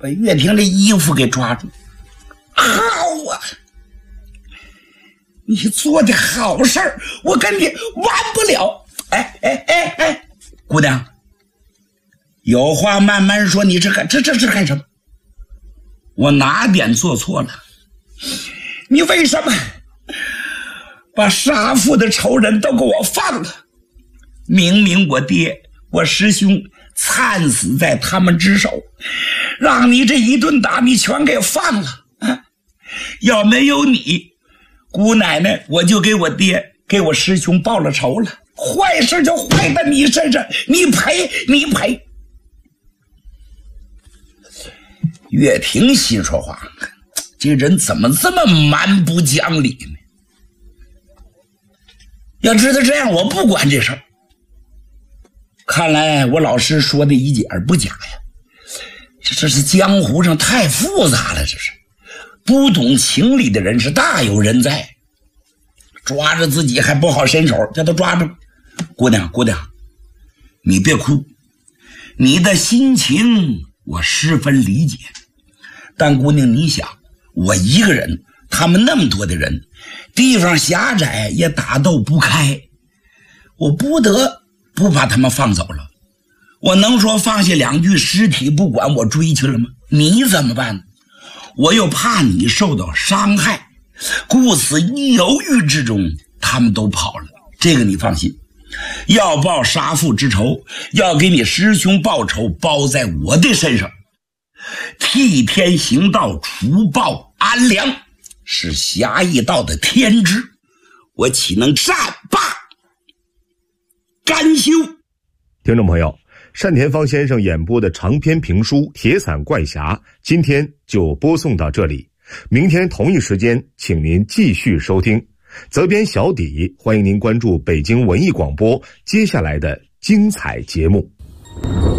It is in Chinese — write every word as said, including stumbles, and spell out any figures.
把岳霆的衣服给抓住。好啊，你做的好事儿，我跟你完不了。哎哎哎哎，姑娘，有话慢慢说，你这干这这这干什么？我哪点做错了？你为什么把杀父的仇人都给我放了？明明我爹我师兄惨死在他们之手，让你这一顿打你全给放了啊！要没有你，姑奶奶我就给我爹给我师兄报了仇了。坏事就坏在你身上，你赔你赔。岳霆心说话，这人怎么这么蛮不讲理呢？要知道这样，我不管这事儿。看来我老师说的一点不假呀，这这是江湖上太复杂了，这是不懂情理的人是大有人在，抓着自己还不好伸手，叫他抓住。姑娘姑娘，你别哭，你的心情我十分理解，但姑娘你想，我一个人，他们那么多的人，地方狭窄也打斗不开，我不得不把他们放走了。我能说放下两具尸体不管我追去了吗？你怎么办呢？我又怕你受到伤害，故此一犹豫之中他们都跑了。这个你放心，要报杀父之仇，要给你师兄报仇，包在我的身上。替天行道，除暴安良，是侠义道的天职，我岂能善罢甘休？ 听众朋友，单田芳先生演播的长篇评书《铁伞怪侠》今天就播送到这里，明天同一时间请您继续收听。责编小底，欢迎您关注北京文艺广播接下来的精彩节目。